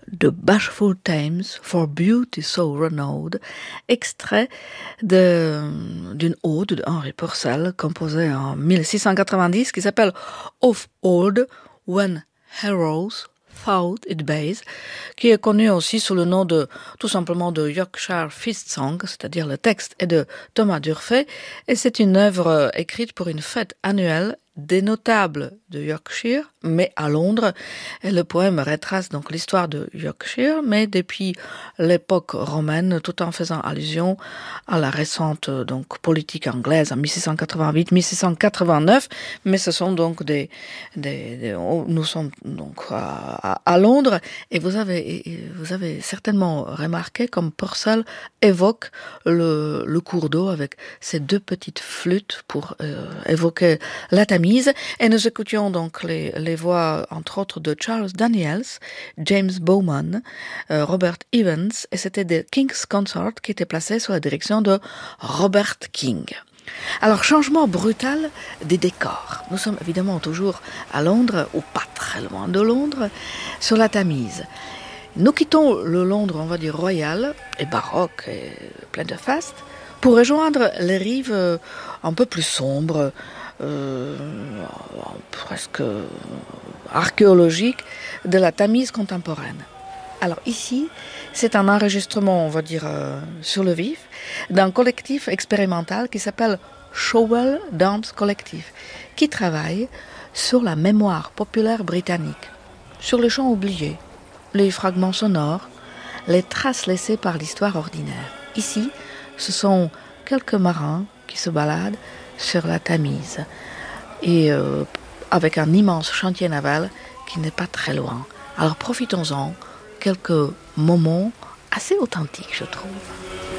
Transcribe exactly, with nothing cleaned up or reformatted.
de Bashful Thames for Beauty So Renowned, extrait de, d'une ode de Henry Purcell composée en seize cent quatre-vingt-dix qui s'appelle Of Old When Heroes Thought It Base, qui est connu aussi sous le nom de, tout simplement, de Yorkshire Feast Song, c'est-à-dire le texte est de Thomas D'Urfé, et c'est une œuvre écrite pour une fête annuelle des notables de Yorkshire, mais à Londres. Et le poème retrace donc l'histoire de Yorkshire, mais depuis l'époque romaine, tout en faisant allusion à la récente donc politique anglaise en seize cent quatre-vingt-huit seize cent quatre-vingt-neuf. Mais ce sont donc des, des, des nous sommes donc à, à Londres, et vous avez vous avez certainement remarqué comme Purcell évoque le, le cours d'eau avec ces deux petites flûtes pour euh, évoquer la Tamise. Et nous écoutions donc les, les voix, entre autres, de Charles Daniels, James Bowman, euh, Robert Evans, et c'était des King's Consort qui étaient placés sous la direction de Robert King. Alors, changement brutal des décors. Nous sommes évidemment toujours à Londres, ou pas très loin de Londres, sur la Tamise. Nous quittons le Londres, on va dire, royal et baroque et plein de faste, pour rejoindre les rives un peu plus sombres, Euh, presque archéologique de la Tamise contemporaine. Alors ici, c'est un enregistrement, on va dire, euh, sur le vif, d'un collectif expérimental qui s'appelle Showell Dance Collective, qui travaille sur la mémoire populaire britannique, sur les chants oubliés, les fragments sonores, les traces laissées par l'histoire ordinaire. Ici, ce sont quelques marins qui se baladent sur la Tamise, et euh, avec un immense chantier naval qui n'est pas très loin. Alors profitons-en, quelques moments assez authentiques, je trouve.